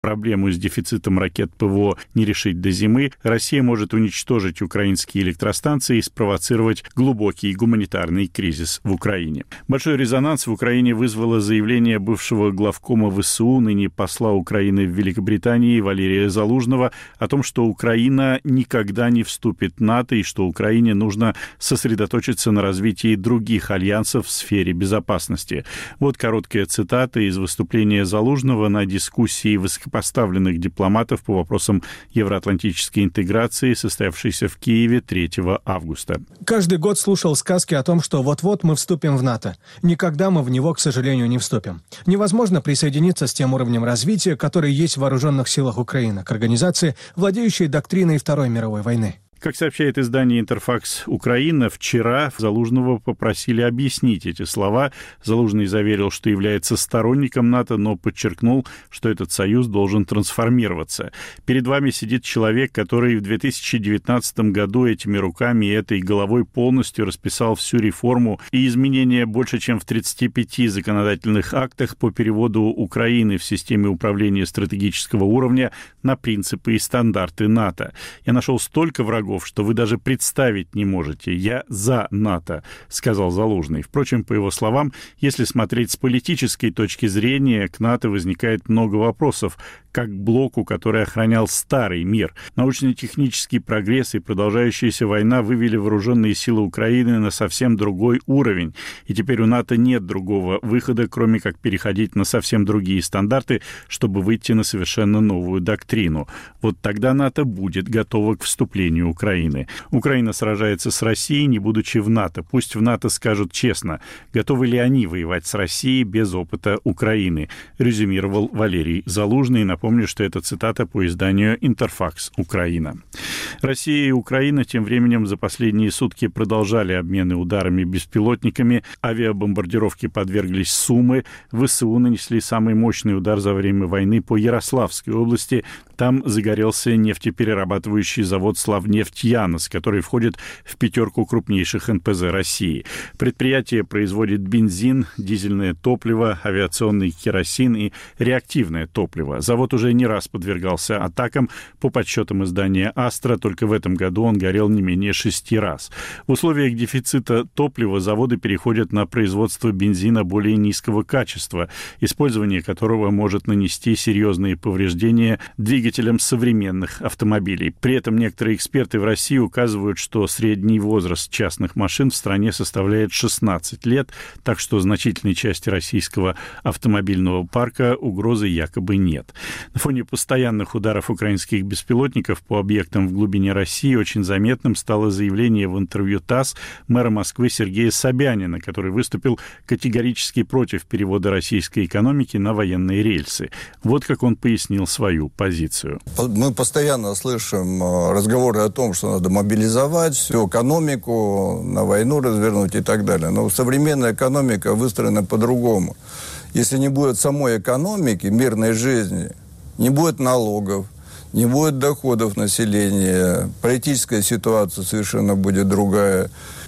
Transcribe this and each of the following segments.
проблему с дефицитом ракет ПВО не решить до зимы, Россия может уничтожить украинские электростанции и спровоцировать глубокий гуманитарный кризис в Украине. Большой резонанс в Украине вызвало заявление бывшего главкома ВСУ, ныне посла Украины в Великобритании Валерия Залужного, о том, что Украина никогда не вступит в НАТО и что Украине нужно сосредоточиться на развитии других альянсов в сфере безопасности. Вот короткая цитата из выступления Залужного на дискуссии высокопоставленных дипломатов по вопросам евроатлантической интеграции, состоявшейся в Киеве 3 августа. Каждый год слушал сказки о том, что вот-вот мы вступим в НАТО. Никогда мы в него, к сожалению, не вступим. Невозможно присоединиться с тем уровнем развития, который есть в вооруженных силах Украины, к организации, владеющей доктриной Второй мировой войны. Как сообщает издание «Интерфакс Украина», вчера Залужного попросили объяснить эти слова. Залужный заверил, что является сторонником НАТО, но подчеркнул, что этот союз должен трансформироваться. Перед вами сидит человек, который в 2019 году этими руками и этой головой полностью расписал всю реформу и изменения больше, чем в 35 законодательных актах по переводу Украины в системе управления стратегического уровня на принципы и стандарты НАТО. Я нашел столько врагов, что вы даже представить не можете. Я за НАТО, сказал Залужный. Впрочем, по его словам, если смотреть с политической точки зрения, к НАТО возникает много вопросов, как к блоку, который охранял старый мир. Научно-технический прогресс и продолжающаяся война вывели вооруженные силы Украины на совсем другой уровень. И теперь у НАТО нет другого выхода, кроме как переходить на совсем другие стандарты, чтобы выйти на совершенно новую доктрину. Вот тогда НАТО будет готово к вступлению Украины. Украина сражается с Россией, не будучи в НАТО. Пусть в НАТО скажут честно, готовы ли они воевать с Россией без опыта Украины, резюмировал Валерий Залужный. Напомню, что это цитата по изданию «Интерфакс Украина». Россия и Украина тем временем за последние сутки продолжали обмены ударами беспилотниками. Авиабомбардировки подверглись Сумы. ВСУ нанесли самый мощный удар за время войны по Ярославской области. Там загорелся нефтеперерабатывающий завод «Славнефть-Янос», который входит в 5 крупнейших НПЗ России. Предприятие производит бензин, дизельное топливо, авиационный керосин и реактивное топливо. Завод уже не раз подвергался атакам. По подсчетам издания «Астра», только в этом году он горел не менее 6 раз. В условиях дефицита топлива заводы переходят на производство бензина более низкого качества, использование которого может нанести серьезные повреждения двигателям современных автомобилей. При этом некоторые эксперты в России указывают, что средний возраст частных машин в стране составляет 16 лет, так что значительной части российского автомобильного парка угрозы якобы нет. На фоне постоянных ударов украинских беспилотников по объектам в глубине России очень заметным стало заявление в интервью ТАСС мэра Москвы Сергея Собянина, который выступил категорически против перевода российской экономики на военные рельсы. Вот как он пояснил свою позицию. Мы постоянно слышим разговоры о том, что надо мобилизовать всю экономику, на войну развернуть и так далее. Но современная экономика выстроена по-другому. Если не будет самой экономики, мирной жизни, не будет налогов, не будет доходов населения, политическая ситуация совершенно будет другая,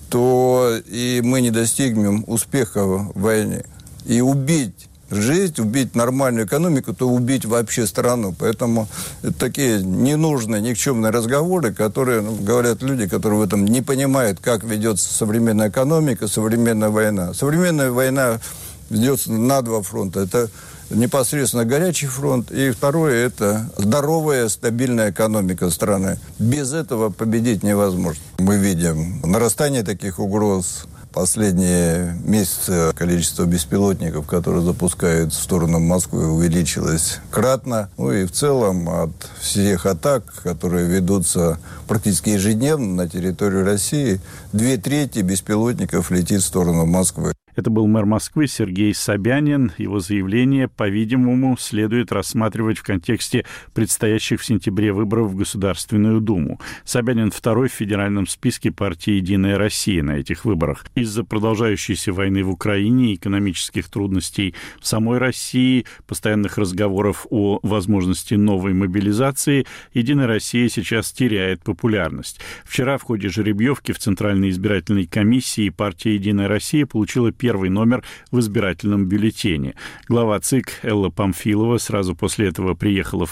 то и мы не достигнем успеха в войне. И убить жизнь, убить нормальную экономику, то убить вообще страну. Поэтому это такие ненужные, никчемные разговоры, которые говорят люди, которые в этом не понимают, как ведется современная экономика, современная война. Современная война ведется на 2 фронта. Это непосредственно горячий фронт, и второе – это здоровая, стабильная экономика страны. Без этого победить невозможно. Мы видим нарастание таких угроз. Последние месяцы количество беспилотников, которые запускают в сторону Москвы, увеличилось кратно. Ну и в целом от всех атак, которые ведутся практически ежедневно на территории России, 2/3 беспилотников летит в сторону Москвы. Это был мэр Москвы Сергей Собянин. Его заявление, по-видимому, следует рассматривать в контексте предстоящих в сентябре выборов в Государственную Думу. Собянин второй в федеральном списке партии «Единая Россия» на этих выборах. Из-за продолжающейся войны в Украине, экономических трудностей в самой России, постоянных разговоров о возможности новой мобилизации, «Единая Россия» сейчас теряет популярность. Вчера в ходе жеребьевки в Центральной избирательной комиссии партия «Единая Россия» получила первый номер в избирательном бюллетене. Глава ЦИК Элла Памфилова сразу после этого приехала в